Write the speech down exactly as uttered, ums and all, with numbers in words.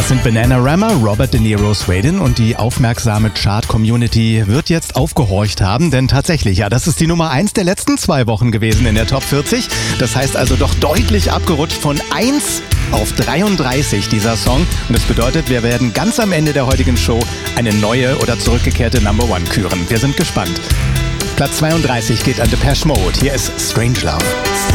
Das sind Bananarama, Robert De Niro, Sweden und die aufmerksame Chart-Community wird jetzt aufgehorcht haben, denn tatsächlich, ja, das ist die Nummer eins der letzten zwei Wochen gewesen in der Top vierzig. Das heißt also doch deutlich abgerutscht von eins auf dreiunddreißig dieser Song. Und das bedeutet, wir werden ganz am Ende der heutigen Show eine neue oder zurückgekehrte Number One küren. Wir sind gespannt. Platz zweiunddreißig geht an Depeche Mode. Hier ist Strangelove.